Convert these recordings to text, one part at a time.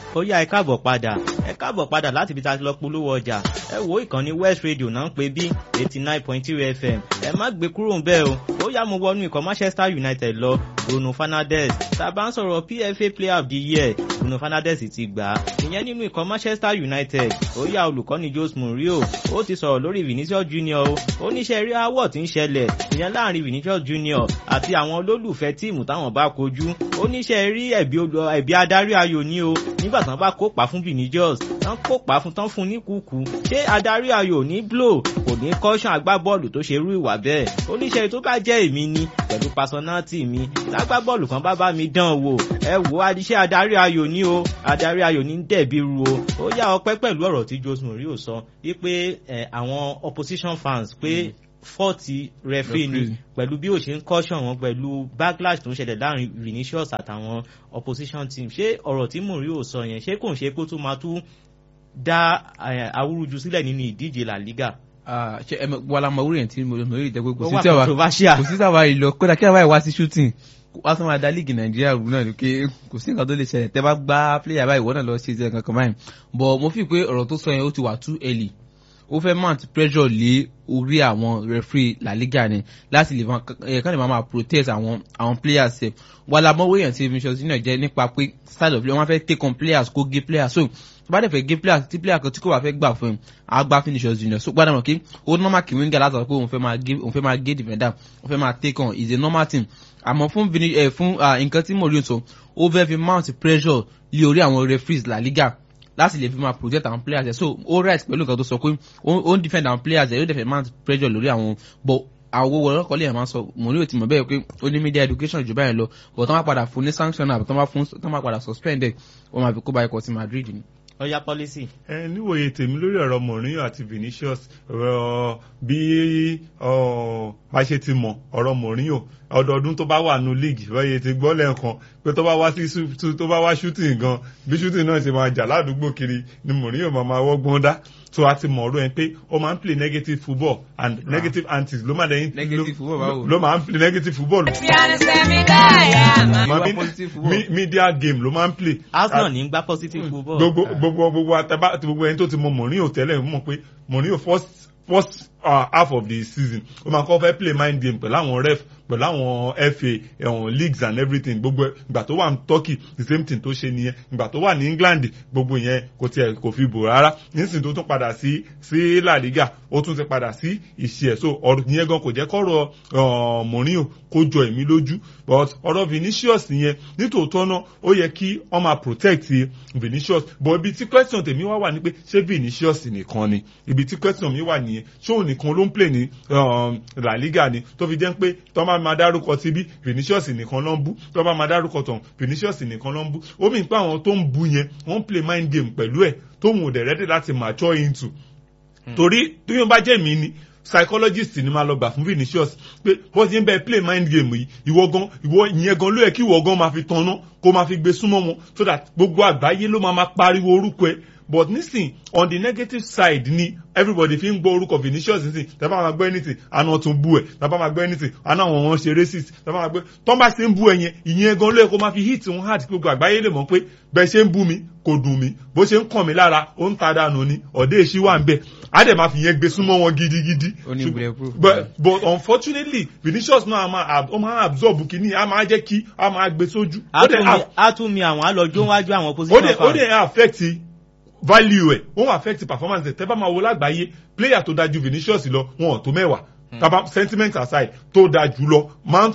ó yá ẹ káàbọ̀ padà láti ibi tá a ti lọ polówó ọjà. Ẹ wo ìkànnì West Radio náà ń pè bí 89.3 FM. Ẹ má gbé kúrò ń bẹ́ẹ̀ o. Ó yá mo wọnú ikọ̀ Manchester United lọ. Bruno Fernandes tá a bá ń sọ̀rọ̀ PFA Player of the Year Bruno Fernandes ti gbà á. Ìyẹn nínú ikọ̀ Manchester United. Ó yá olùkọ́ni Jose Mourinho ó ti sọ̀rọ̀ lórí Vinicius Junior o. Ó níṣẹ́ rí aáwọ̀ tí ń ṣẹlẹ̀ ìyẹn láàrin Vinicius Junior àti àwọn olólùfẹ́ tíìmù táwọn bá kojú. Ó níṣẹ́ rí ẹ̀bí adarí ayò ní o nígbà tán bá kópa fún Vinicius tán kópa fún tán fún ní kúkú. Ṣé adarí ayò ní blow kò ní caution agbábọ́ọ̀lù tó ṣe irú ìwà bẹ́ẹ̀? Ó níṣẹ́ tó bá jẹ́ èmi ni pẹ̀lú personality mi lágbábọ́ọ̀lù kan bá mi dán wò ẹ wò adíṣẹ́ adarí ayò ní o adarí ayò ní dẹ̀bi ru o. Ó yá ọpẹ́ pẹ̀lú ọ̀rọ̀ tí Jose Mourinho sọ wípé àwọn opposition fans pé fọ́ọ̀tì referee ni pẹ̀lú bí ó ṣe ń caution wọn pẹ̀lú backlash tó ń ṣẹlẹ̀ láàrin Vinicius àtàwọn opposition team. Ṣé ọ̀rọ̀ tí Mourinho sọ yẹn ṣé kò ń ṣe pé tó máa tún dá awúrúju sílẹ̀ nínú ìdíje La Liga? Ṣe ẹ wà lámọ̀ orí yẹn tí mo rí ìtẹ́gbẹ́ kò sí sábà ìlọ kódà kí àbáyé wá sí shooting wá sọ máa dá líìgì Nàìjíríà rú náà lókè kò sí nǹkan tó lè ṣẹlẹ̀ tẹ́ bá gbá player báyìí wọ́n náà lọ ṣe ìṣẹ́ kankan báyìí but mo fi pé ọ̀rọ̀ tó sọ yẹn ó ti wà too early. Ó fẹ́ mount pressure lé orí àwọn referee La Liga ni láti lè kán lè máa protect àwọn players ẹ̀. Wà lámọ̀ orí yẹn tí Vinicius Junior jẹ́ nípa pé style of play wọ́n fẹ́ take on players kó gé players so bá dẹ̀ fẹ́ gé players tí player kan tí kò bá fẹ́ gbà fún àgbà Vinicius Junior so gbádùn kí ó normal kí winger láti sọ pé òun fẹ́ máa gé defender òun fẹ́ máa take on is a normal thing àmọ́ fún nǹkan tí Mourinho sọ ó fẹ́ fi mount pressure lé orí àwọn referees La Liga láti lè fi máa protect àwọn players ẹ̀ so ó right pẹ̀lú nǹkan tó sọ pé ó ń defend àwọn players ẹ̀ ó dẹ̀ fẹ́ mount pressure lórí àwọn but àwọn owó ọlọ́kọ̀ọ́lẹ̀ yẹn máa ń sọ Mourinho ti mọ̀ bẹ́ẹ̀ pé ó ní media education jù báyìí lọ but tán bá padà fún ní sanction àbí tán bá padà suspend ẹ̀ wọ́n máa fi kó bá ikọ̀ ti Madrid ni. Ọya policy. Níwòye tèmi lórí ọ̀rọ̀ Mourinho àti Vinicius bí bá ṣe ti mọ̀ ọ̀rọ̀ Mourinho ọdọọdún tó bá wà nù league báyìí ti gbọ́ lẹ́ẹ̀kan pé tó bá wá shooting gan bí shooting náà ṣe máa jà ládùúgbò kiri ni Mourinho máa wọ́gbọ́n dá so a ti mọ̀ ọ̀rọ̀ ẹ̀ pé ó máa ń play negative football and negative antics ló máa ń play negative football. Media game ló máa ń play. Arsenal ní gbá positive football. Gbogbo ẹni tó ti mọ̀ Mourinho tẹ́lẹ̀ mọ̀ pé Mourinho first half of the season ó máa kọ́ fẹ́ play mind game pẹ̀lú àwọn ref pẹ̀lú àwọn FA leagues and everything gbogbo ìgbà tó wà ní Turkey the same thing tó ṣe nìyẹn ìgbà tó wà ní England gbogbo yẹn kò fi bò rárá nísìnyí tó tún padà sí La Liga ó tún ti padà sí ìṣe ẹ̀ so ọ̀rọ̀ yẹn gan kò jẹ́ kọ́rọ̀ Mourinho kó jọ èmi lójú but ọ̀rọ̀ Vinicius yẹn nítòótọ́ náà ó yẹ kí wọ́n máa protect Vinicius but ibi tí question tèmi wà ní pé ṣé Vinicius nìkan ni ibi tí question mi wà nìyẹn ṣé òun nìkan ló ń play ní La Liga ni tó fi jẹ́ pé tó máa dárúkọ ti bí Vinicius nìkan ló ń bú tó máa dárúkọ tán Vinicius nìkan ló ń bú ó mì pé àwọn tó ń bú yẹn wọ́n play mind game pẹ̀lú ẹ̀ tó wù dẹ̀ ready láti mature into torí tó yóò bá jẹ́ mi ni psychologist ni máa lọ gbà fún Vinicius pé bó ti ń bẹ play mind game yìí ìwọ ìyẹn gan ló yẹ kí ìwọ gan máa fi tanná kó máa fi gbé súnmọ́ wọn so that gbogbo àgbáyé ló máa pariwo orúkọ ẹ̀ but nísìn on the negative side ni everybody fi ń gbọ́ orúkọ Vinicius nísìn tàbá máa gbọ́ anything àná tún bú ẹ̀ tàbá máa gbọ́ anything àná àwọn ṣe racist tàbá máa gbọ́ tọ́ bá ṣe ń bú ẹ yẹn ìyẹn gan ló yẹ kó máa fi hit wọn hard gbogbo àgbáyé lè mọ̀ pé bẹ́ẹ̀ ṣe ń bú mi kò dùn mí bó ṣe ń kàn mí lára ó ń ta dànù ni ọ̀dẹ́ èṣí wà ń bẹ̀ á dẹ̀ máa fi yẹn gbé súnmọ́ wọn gidigidi but unfortunately Vinicius náà ó máa absorb kìíní á máa jẹ́ kí á máa gbé sójú. á tún mi àwọn alọ́jọ́ wájú àwọn position fans. ó dẹ̀ affect value ẹ̀ wọ́n affect performance ẹ̀ tẹ́ bá máa wo lágbàáyé player tó dájú Vinicius lọ wọn ò tó mẹ́wàá taba sentiment aside tó dájú lọ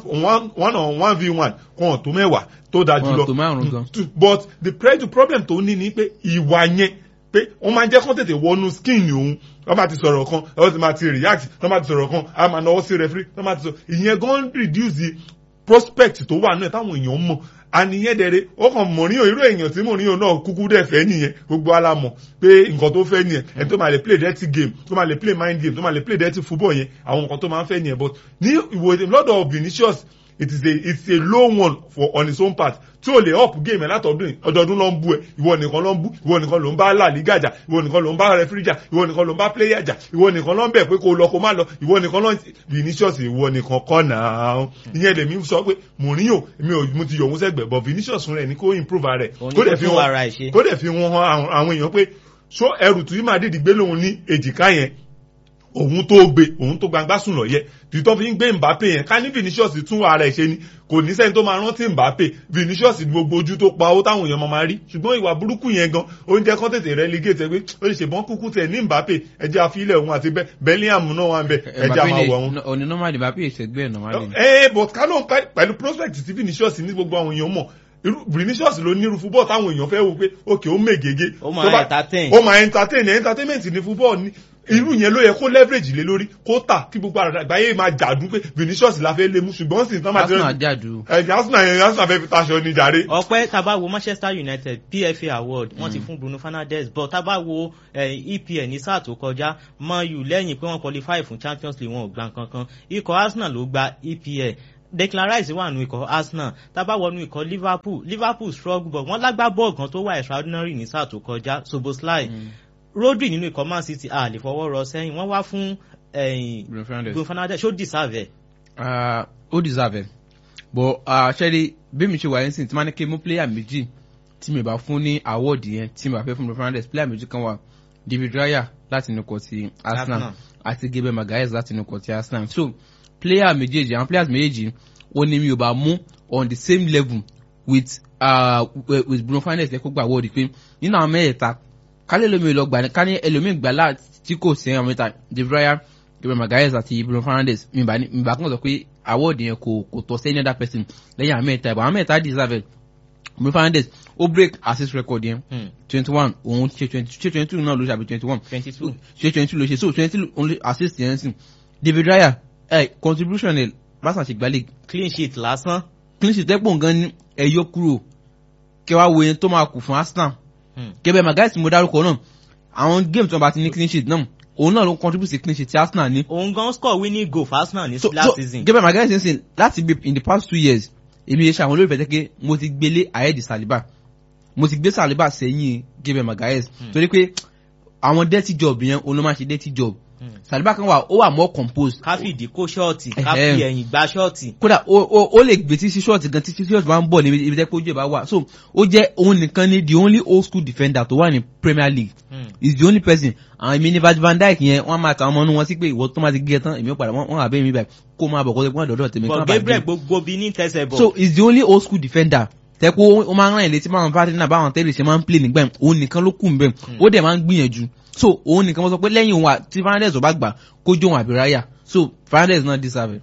1v1 wọn ò tó mẹ́wàá tó dájú lọ but the problem tó ní ni pé ìwà yẹn pé wọ́n máa ń jẹ́ kó tètè wọnú skin òun wọ́n bá ti sọ̀rọ̀ kan wọ́n ti máa ti react wọ́n bá ti sọ̀rọ̀ kan a máa náwó sí referee wọ́n bá ti sọ̀rọ̀ ìyẹn gan reduce the prospect tó wà náà táwọn èèyàn mọ̀ àníyàn dẹ̀rẹ̀ ó kàn Mourinho irú èèyàn tí Mourinho náà kúkú dẹ̀ fẹ́ nìyẹn gbogbo alámọ̀ pé nǹkan tó fẹ́ nìyẹn ẹni tó máa lè play dirty game tó máa lè play mind game tó máa lè play dirty football yẹn àwọn nǹkan tó máa ń fẹ́ nìyẹn but ní ìwòye lọ́dọ̀ Vinicius it's a low one on his own part tí ò lè up game ẹ̀ látọdún ọdọọdún ló ń bú ẹ ìwọ nìkan ló ń bú ìwọ nìkan ló ń bá La Liga jà ìwọ nìkan ló ń bá referee jà ìwọ nìkan ló ń bá player jà ìwọ nìkan ló ń bẹ̀ pé kó lọ kó má lọ ìwọ nìkan ló ń Vinicius ìwọ nìkan kọ́ náà ìyẹn lèmi sọ pé Mourinho mo ti yọ òun sẹ́gbẹ̀ẹ́ but Vinicius rẹ̀ ní kó improve rẹ̀ kó dẹ̀ fi wọn hàn àwọn èèyàn pé so ẹrù tí Madrid gbé lòun ní èjìká yẹn òun tó gbangba sùn lọ yẹ tìtọ́ fi ń gbé Mbappe yẹn ká ní Vinicius tún wà ara ẹ̀ ṣe ni kò ní sẹ́ni tó máa rántí Mbappe Vinicius gbogbo ojú tó pa owó táwọn èèyàn máa rí ṣùgbọ́n ìwà burúkú yẹn gan oúnjẹ kan tètè relegate pé ó lè ṣèbọn kúkú tẹ̀ ní Mbappe ẹjẹ́ àfilẹ̀ òun àti Bellingham náà wà ń bẹ ẹjẹ́ àmà wọ̀ wọn. òní normal Mbappe ìṣègbè normal. but kálọ̀ pẹ̀lú prospect tí Vinicius ní gbogbo àwọn èèyàn mọ̀ Vinicius ló nírú football táwọn èèyàn fẹ́ wo pé òkè ó mègègé ó máa entertainment ní football ní irú yẹn ló yẹ kó leverage lé lórí kó tà kí gbogbo àgbáyé máa jàdún pé Vinicius la fẹ́ lé mú ṣùgbọ́n sì tán máa ti rẹ̀ Arsenal fẹ́ fi taṣọ ní jàre. ọpẹ́ tábà wo Manchester United PFA award wọ́n ti fún Bruno Fernandes but tábà wo EPL ní sáà tó kọjá Man U lẹ́yìn pé wọ́n qualify fún Champions League wọn ò gbà kankan ikọ̀ Arsenal ló gba EPL Declan Rice wà nù ikọ̀ Arsenal tábà wọnú ikọ̀ Liverpool struggle but wọ́n lágbá bọ́ọ̀ kan tó wà extraordinary ní sáà tó kọjá Szoboszlai Rodri nínú ikọ̀ Man City a lè fọwọ́ rọ sẹ́yìn wọ́n wá fún Bruno Fernandes ṣó deserve ẹ̀. ó deserve ẹ̀ but ṣẹ́rí bí mi ṣe wà yẹn sìn tí máa ní kí mú player méjì tí mi bá fún ní award yẹn tí mi bá fẹ́ fún Bruno Fernandes player méjì kan wà David Raya láti inú ikọ̀ ti Arsenal àti Gabriel Magalhaes láti inú ikọ̀ ti Arsenal so player méjèèjì àwọn players méjèèjì ó ní mi ò bá mú on the same level with Bruno Fernandes lẹ́kọ̀ọ́ gbà award pé nínú àwọn mẹ́ẹ̀ta kálẹ̀ lómi lọ gbà ní ká ní ẹlòmíì gbà láti kò sí ẹ̀yàn mẹ́ta David Raya Gabriel Magalhaes àti Bruno Fernandes mi bá kàn sọ pé award yẹn kò tọ́ sí any other person lẹ́yìn àwọn mẹ́ta ìbọn àwọn mẹ́ta deserve Bruno Fernandes ó break assist record yẹn 21 òun ṣe 22 náà ló ṣe àbí 21 ṣe 22 ló ṣe so 20 only assist yẹn sìn David Raya contribution ẹ̀ lásán ṣe gbálẹ̀ clean sheet lásán clean sheet tẹ́pọ̀ gan ní ẹ̀yọ́ kúrò kẹwàá wo yẹn tó máa kù fún Arsenal Gabriel Magalhaes mo dárúkọ náà àwọn game tí wọ́n bá ti ní clean sheet náà òun náà ló contribute sí clean sheet tí Arsenal ní. òun gan score winning goal for Arsenal ní last season. Gabriel Magalhaes ń sìn láti gbé in the past 2 years èmi yẹn ṣe àwọn olólùfẹ́ tẹ́kẹ́ mo ti gbélé ahead Saliba mo ti gbé Saliba sẹ́yìn Gabriel Magalhaes torí pé àwọn dirty job yẹn òun ló máa ṣe dirty job Saliba kan wà ó wà more composed. ká fìdí kó ṣọ́ọ̀tì ká fi ẹ̀yìn gba ṣọ́ọ̀tì. kódà ó lè gbé tí ṣọ́ọ̀tì gan tí ṣọ́ọ̀tì bá ń bọ̀ níbi ibi tẹ́ pé ojú ẹ̀ bá wà so ó jẹ́ òun nìkan ni the only old school defender tó wà ní Premier League is the only person àwọn èmi ní Van Dijk yẹn wọ́n máa ta ọmọ inú wọn sí pé ìwọ tó máa ti gé tán èmi ó padà wọ́n àbẹ́ mi báyìí kó máa bọ̀ kó tẹ́ pọ́n dọ̀dọ̀ tèmi. but Gabriel gbogbo bí ní tẹsẹ̀ bọ̀. so is the only old school defender tẹ́kọ̀ ó máa ń rán ilé tí máa ń bá tẹ́lẹ̀ náà báwọn tẹ́lẹ̀ ṣe máa ń play nígbà yẹn òun nìkan ló kù ń bẹ̀ ó dẹ̀ máa ń gbìyànjú so òun nìkan mo sọ pé lẹ́yìn òun tí Fernandes ò bá gbà kó jó òun àbí Raya so Fernandes náà deserve.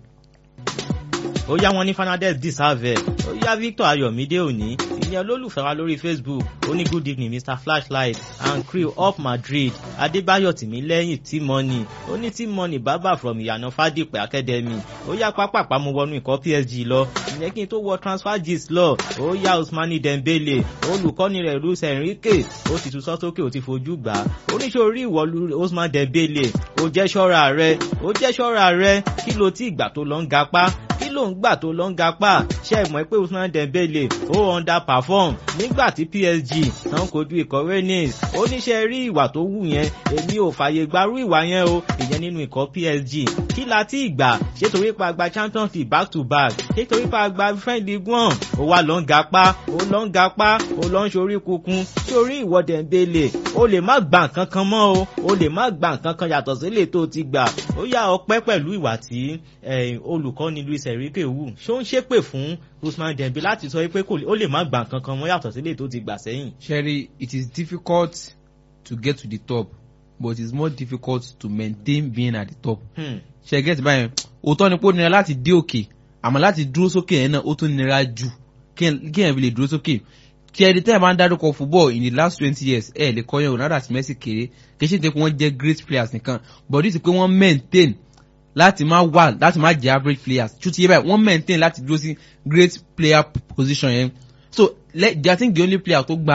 ó yá wọn ní Fernandes deserve ó yá Victor Ayọ̀mídé òní ìyẹn olólùfẹ́ wa lórí Facebook ó ní good evening Mr Flashlight and crew of Madrid Adébáyọ̀ Tìmílẹ́yìn T-Money ó ní T-Money bàbá from Ìyànà Fádìpẹ̀ Academy ó yá pápápá mo wọnú ikọ̀ PSG lọ ìyẹn kí n tó wọ transfer gist lọ ó yá Ousmane Dembele olùkọ́ni rẹ̀ Luis Enrique ó ti tún sọ́sókè ó ti fojú gbà á oníṣòrí ìwọ Ousmane Dembele ó jẹ́ ṣọ́ra rẹ̀ kí ló tí ìgbà tó lọ ń gapá kí ló ń gbà tó lọ ń gapá ṣe é mọ̀ pé Ousmane Dembele ó underperform nígbà tí PSG náà kojú ikọ̀ Rennes ó níṣẹ́ rí ìwà tó wù yẹn èmi ò fààyè gbarú ìwà yẹn o ìyẹn nínú ikọ̀ PSG kí la tí ìgbà ṣé torí pa gba Champions League back to back ṣé torí pa gba French League 1 ó wá lọ ń gapá ó lọ ń ṣorí kunkun sórí ìwọ Dembele ó lè má gbà nǹkan kan mọ́ ó lè má gbà nǹkan kan yàtọ̀ sílé tó ti gbà ó yá ọpẹ́ pẹ̀lú ìwà tí olùkọ́ni Luis Enrique wù ṣó ń ṣépè fún Ousmane Dembele láti sọ pé ó lè má gbà nǹkan kan mọ́ yàtọ̀ sílé tó ti gbà sẹ́yìn. Sherry, it is difficult to get to the top but it is more difficult to maintain being at the top. ṣe get báyẹn òótọ́ ni pé ó nira láti dé òkè àmọ́ láti dúró sókè yẹn náà ó tún nira jù kí ẹ̀ fi lè dúró sókè. tí ẹni tẹ́ ẹ̀ máa ń dárúkọ football in the last 20 years ẹ̀ lè kọ́ yẹn Ronaldo àti Messi kéré kì í ṣe pé wọ́n jẹ́ great players nìkan but this is pé wọ́n maintain láti máa jẹ́ average players ṣùtì yẹ báyìí wọ́n maintain láti dúró sí great player position yẹn so I think the only player tó gba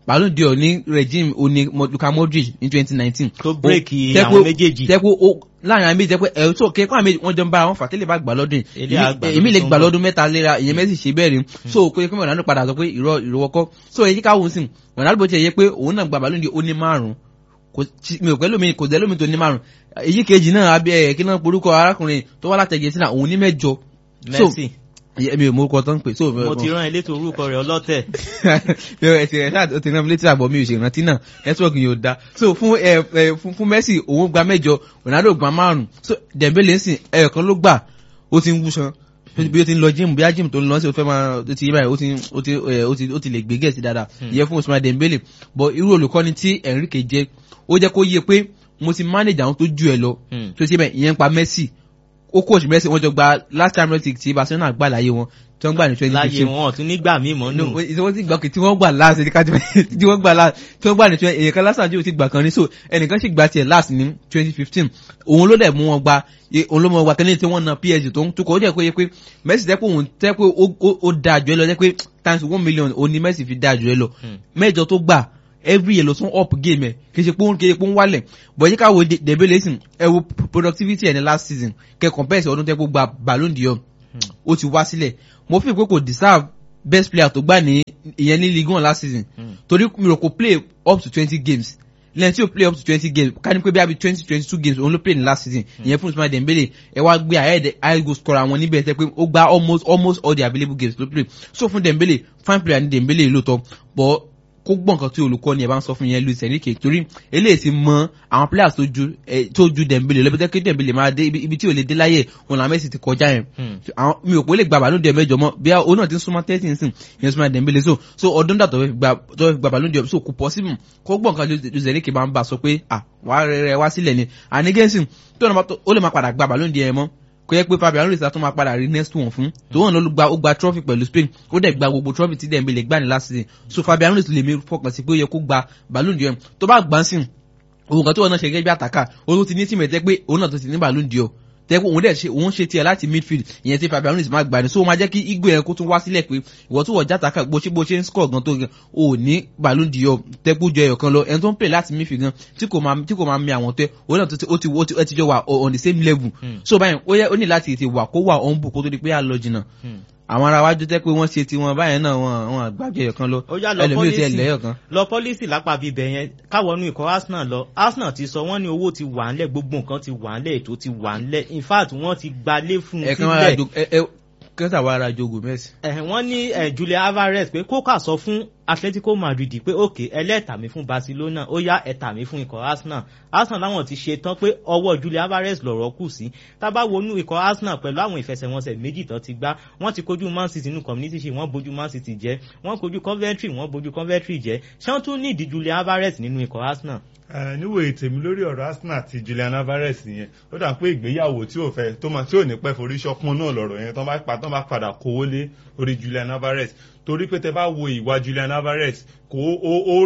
Ballon d'Or ní regime oní Luka Modric ní 2019 tó bírèkì àwọn méjèèjì tẹ́kọ̀ láàrin àwọn méjì tẹ́kọ̀ ẹ̀rọ tó kẹ́kọ̀ọ́ àmì wọ́n jọ ń bára wọn fà tẹ́lẹ̀ bá gbà lọ́dún èmi lè gbà lọ́dún mẹ́ta léra ìyẹn Messi ṣe bẹ́ẹ̀ rí so kó yẹ kí Ronaldo padà sọ pé ìrọwọ́kọ́ so èyí káwọn sìn Ronaldo ti yẹ pé òun náà gba Ballon d'Or ó ní 5 mi ò pẹ́lú mi kò dẹ́ lómi tó ní 5 èyí kejì náà abẹ́ kí náà porúkọ arákùnrin tó wá látẹ̀jẹ̀ sínú òun ní 8 Messi mi ò mú orúkọ tó ń pè so mo ti rán elétò orúkọ rẹ̀ ọlọ́tẹ̀ ó ti rán mi létí àbọ̀ mi ò ṣe ìrántí náà nẹ́tíwọ́ọ̀kì yóò dá so fún Messi òun gba 8 Ronaldo gba 5 so Dembele ń sìn ẹ̀ẹ̀kan ló gbà ó ti ń wúṣan bí ó ti ń lọ gym bí á gym tó ń lọ sí ó fẹ́ máa ó ti yí báyìí ó ti lè gbé gẹ̀ẹ́sì dáadáa ìyẹn fún Ousmane Dembele but irú olùkọ́ni tí Enrique jẹ́ ó jẹ́ kó yé pé mo ti manage àwọn tó ju ẹ lọ tó ṣe bẹ́ẹ̀ ìyẹn pa Messi ó coach Messi wọ́n jọ gba last time League tí Barcelona gbà láyé wọn tí wọ́n gbà ní 2015 láyé wọn tún nígbà míì mọ́ nù wọ́n ti gbà tí wọ́n gbà last tí wọ́n gbà ní èyàn kan lásán tí ó ti gbà kan ní so ẹnìkan sì gbà tiẹ̀ last ní 2015 òun ló dẹ̀ mú wọn gba òun ló mú wọn gba kẹ́lẹ́ tí wọ́n na PSG tó ń tukọ̀ ó jẹ́ pé Messi tẹ́ pé òun tẹ́ pé ó dáa jù ẹ lọ jẹ́ pé times 1 million òun ni Messi fi dáa jù ẹ lọ 8 tó gbà every year ló tún up game ẹ kìí ṣe pé ń wálẹ̀ but yíká wo Dembele sìn ẹ wo productivity ẹ ní last season kẹ compare sí ọdún tẹ́ kó gba Ballon d'Or ó ti wá sílẹ̀ mo fi pé kò deserve best player tó gbà ní ìyẹn ní Ligue 1 last season torí mi rò kó play up to 20 games lẹ́yìn tí ó play up to 20 games ká ní pé bí i 20-22 games òun ló play ní last season ìyẹn fún Ousmane Dembele ẹ wá gbé ahead high goal scorer àwọn níbẹ̀ tẹ́ pé ó gba almost all the available games ló play so fún Dembele fine player ní Dembele lóòótọ́ but kó gbọ́n kan tí olùkọ́ ni ẹ bá ń sọ fún yẹn Luis Enrique torí eléyìí ti mọ àwọn players tó ju Dembele lọ́bí tẹ́kẹ́ Dembele máa dé ibi tí ò lè dé láyé òun làwọn Messi ti kọjá yẹn mi ò pé lè gba Ballon d'Or 8 mọ́ bí òun náà ti ń súnmọ́ 13 sìn yẹn súnmọ́ Dembele so ọdún dà tó fẹ́ gba Ballon d'Or so kò possible kó gbọ́n kan Luis Enrique máa ń bá sọ pé wàá rẹ̀ wá sílẹ̀ ni ànígẹ́sìn tó ó lè máa padà gba Ballon d'Or mọ́ kò yẹ pé Fabian Ruiz tó máa padà rí next one fún tó wọn ló gba trophy pẹ̀lú Spain ó dẹ̀ gba gbogbo trophy tí Dembele gbà ní last season so Fabian Ruiz lè mi fọkàn sí pé ó yẹ kó gba Ballon d'Or tó bá gbà ń sìn òun kan tó wọn náà ṣe gẹ́gẹ́ bí àtàkà ó ti ní tìmẹ̀ tẹ́ pé òun náà tó ti ní Ballon d'Or tẹ́kọ̀ òun ṣe tiẹ̀ láti midfield ìyẹn tí Fabian Ruiz máa gbà ní so ó máa jẹ́ kí igbó yẹn kó tún wá sílẹ̀ pé ìwọ tó wọ̀ játàkà bó ṣe ń score gan tó gan ò ní Ballon d'Or tẹ́kù jọ ẹ̀yọ̀ kan lọ ẹni tó ń play láti midfield gan tí kò máa mi àwọn tẹ́ òun náà ó ti jọ wà on the same level so báyìí ó ní láti ti wà kó wà humble kó tó di pé á lọ jìnnà àwọn ará wájú tẹ́ pé wọ́n ṣe ti wọn báyẹn náà wọn àgbàjọ ẹ̀yọ̀ kan lọ ẹlòmíì ti ẹlẹ́yọ̀ kan. lọ pọ́lísì lápá bíbẹ̀ yẹn káwọnú ikọ̀ Arsenal lọ Arsenal ti sọ wọ́n ní owó ti wà ńlẹ̀ gbogbo nǹkan ti wà ńlẹ̀ ètò ti wà ńlẹ̀ in fact wọ́n ti gbalé fún un sílẹ̀ kẹta wà ara jogo Messi. wọ́n ní Julian Alvarez pé kókà sọ fún Atletico Madrid pé òkè ẹlẹ́tàmí fún Barcelona ó yá ẹ̀tàmí fún ikọ̀ Arsenal láwọn ti ṣe tán pé ọwọ́ Julian Alvarez lọ̀rọ̀ kù sí tábà wọnú ikọ̀ Arsenal pẹ̀lú àwọn ìfẹsẹ̀wọnsẹ̀ méjì tán ti gbá wọ́n ti kojú Man City nínú Community Shield wọ́n bojú Man City jẹ́ wọ́n kojú Coventry wọ́n bojú Coventry jẹ́ ṣé wọ́n tún nídìí Julian Alvarez nínú ikọ̀ Arsenal. níwòye tèmi lórí ọ̀rọ̀ Arsenal àti Julian Alvarez yẹn ó dà pé ìgbéyàwó tí ò ní pẹ́ forí ṣọpọ́n náà lọ̀rọ̀ yẹn tán bá padà kówó lé orí Julian Alvarez torí pé tẹ bá wo ìwà Julian Alvarez ó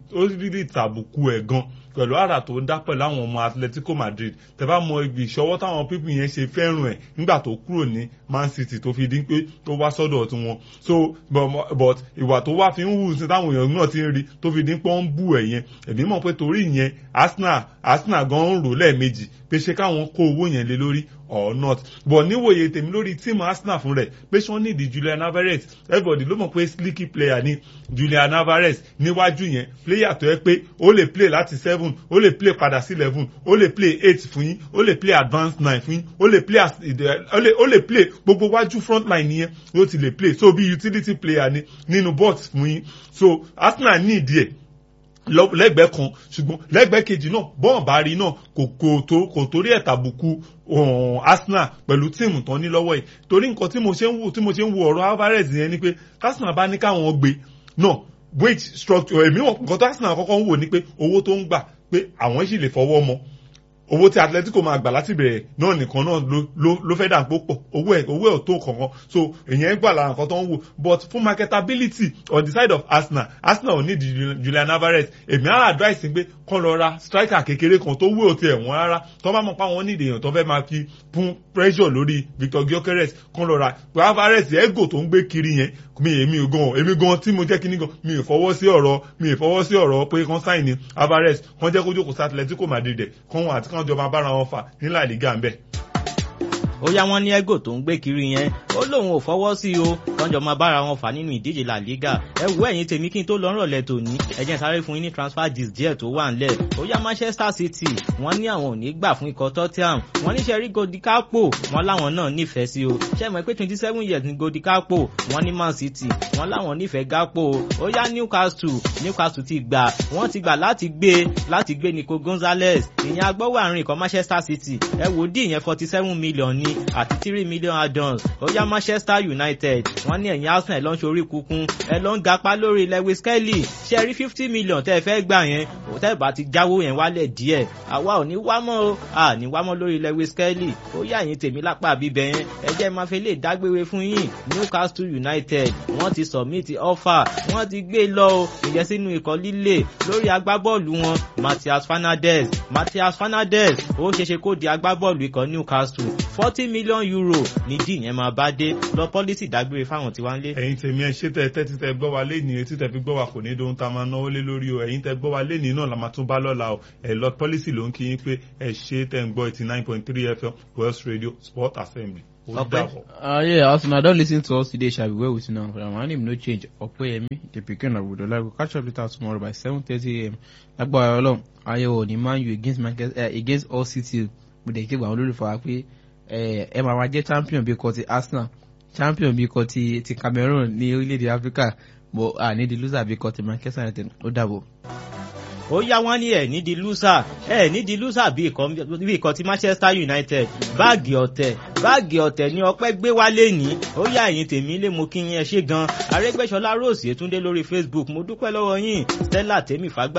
rí tàbùkù ẹ̀ gan pẹ̀lú àrà tó ń dá pẹ̀lú àwọn ọmọ Atletico Madrid tẹ bá mọ ibi ìṣọwọ́ táwọn pípì yẹn ṣe fẹ́ràn ẹ̀ nígbà tó kúrò ní Man City tó fi dín pé tó wá sọ́dọ̀ tí wọn so but ìwà tó wá fi ń hù sí táwọn èèyàn náà ti ń rí tó fi dín pé wọ́n ń bù ẹ̀ yẹn èmi mọ̀ pé torí ìyẹn Arsenal gan ń rò lẹ́ẹ̀mejì pé ṣé káwọn kó owó yẹn lé lórí or not but níwòye tèmi lórí tíìmù Arsenal fún rẹ̀ pé ṣé wọ́n nídìí Julian Alvarez everybody ló mọ̀ pé slicky player ni Julian Alvarez níwájú yẹn player tó yẹ pé ó lè play láti 7 ó lè play padà sí 11 ó lè play 8 fún yín ó lè play advanced 9 fún yín ó lè play gbogbo wájú front line yẹn ló ti lè play so bí utility player ni nínú box fún yín so Arsenal ní ìdí ẹ̀ lẹ́gbẹ̀ẹ́ kan ṣùgbọ́n lẹ́gbẹ̀ẹ́ kejì náà bọ́ọ̀n bá rí náà kò torí ẹ̀ tàbùkù Arsenal pẹ̀lú tíìmù tán ní lọ́wọ́ yìí torí nǹkan tí mo ṣe ń wo ọ̀rọ̀ Alvarez yẹn ni pé Arsenal bá ní káwọn gbé náà wage structure èmi wọn nǹkan tó Arsenal kọ́kọ́ ń wò ni pé owó tó ń gbà pé àwọn sì lè fọwọ́ mọ́ owó tí Atletico máa gbà láti bẹ̀rẹ̀ náà nìkan náà ló fẹ́ dà pọ̀ owó ẹ̀ ò tó kankan so èyàn gbà lára nǹkan tó ń wò but fún marketability on the side of Arsenal ò ní Julian Alvarez èmi á advice pé kán lọ ra striker kékeré kan tó wé òtí ẹ̀wọ̀n rárá tó bá mọ̀ pé àwọn nídìí èèyàn tó fẹ́ máa fi fún pressure lórí Victor Gyökeres kán lọ ra pé Alvarez ego tó ń gbé kiri yẹn èmi gan tí mo jẹ́ kíní gan mi ò fọwọ́ sí ọ̀rọ̀ pé kán sáìn ní Alvarez kán jẹ́ kó jókòó sí Atletico Madrid kán wọn àti kán jọba bára wọn fà ní La Liga ń bẹ̀. ó yá wọn ní ego tó ń gbé kiri yẹn ó lóun ò fọwọ́ sí o kánjọ máa bára wọn fà nínú ìdíje La Liga. ẹ wo ẹ̀yin tèmi kí n tó lọ rọ̀lẹ́ tòní ẹ jẹ́ n sáré fún yín ní transfer gist díẹ̀ tó wà ńlẹ̀. ó yá Manchester City wọ́n ní àwọn ò ní gbà fún ikọ̀ Tottenham wọ́n ní sẹ́rí Godi Gakpo wọ́n láwọn náà nífẹ̀ẹ́ sí o ṣé mọ̀ pé 27 years ní Godi Gakpo wọ́n ní Man City wọ́n láwọn nífẹ̀ẹ́ Gakpo o. ó yá Newcastle ti gbà wọ́n ti gbà láti gbé Nico Gonzalez ìyẹn agbọ́wọ́ àárín ikọ̀ Manchester City ẹ wò dí ìyẹn 47 million ní àti 3 million add-ons. ó yá Manchester United wọ́n ní ẹ̀yìn Arsenal ló ń ṣorí kúkún ẹ ló ń gapá lórí Lewis Kelly ṣe rí 50 million tẹ́ ẹ fẹ́ gbà yẹn òtẹ́ bá ti jáwó yẹn wálẹ̀ díẹ̀ àwa ò ní wá mọ́ o ní wá mọ́ lórí Lewis Kelly. ó yá ẹ̀yin tèmi lápá bíbẹ̀ yẹn ẹ jẹ́ máa fẹ́ lè dágbére fún yín Newcastle United wọ́n ti submit offer wọ́n ti gbé lọ ìyẹn sínú ikọ̀ líle lórí agbábọ́ọ̀lù wọn Matheus Fernandes ó ṣeéṣe kó di agbábọ́ọ̀lù ikọ̀ Newcastle 40 million euro ní dí yẹn máa bá dé lọ pọ́lísì dágbére fáwọn tí wá ń lé. ẹ̀yin tèmi ẹ ṣe tẹ́tí tẹ́ gbọ́ wa léni etí tẹ́ fi gbọ́ wa kò ní dohun tá a máa náwó lé lórí o ẹ̀yin tẹ́ gbọ́ wa léni náà la máa tún bá lọ́la o ẹ̀ lọ pọ́lísì ló ń kí yín pé ẹ ṣe tẹ́ ń gbọ́ 89.3 FM West Radio Sport Assembly. As una don lis ten to us today, shall be well with you now. My name no change. Opeyemi, the pikin of Budola. We'll catch up later tomorrow by 7:30 a.m. Lágbára Ọlọ́run, ayẹwo ní Man U against All City. Mo dẹ̀ kí gbà wọn lórí fà wá pé ẹ máa jẹ́ champion bí ikọ̀ ti Arsenal, champion bí ikọ̀ ti Cameroon ní orílẹ̀-èdè Africa, but ní di loser bí ikọ̀ ti Manchester United. Ó dàbọ̀. ó yá wọn ní ẹ ní di loser bí ikọ̀ ti Manchester United báàgì ọ̀tẹ̀ ní ọpẹ́ gbé wálé ní. ó yá ẹ̀yin tèmi lé mo kí yín ẹ ṣé gan. Arẹ́gbẹ́ṣọlá Rose Yétúndé lórí Facebook mo dúpẹ́ lọ́wọ́ yín. Stella tèmi fàgbà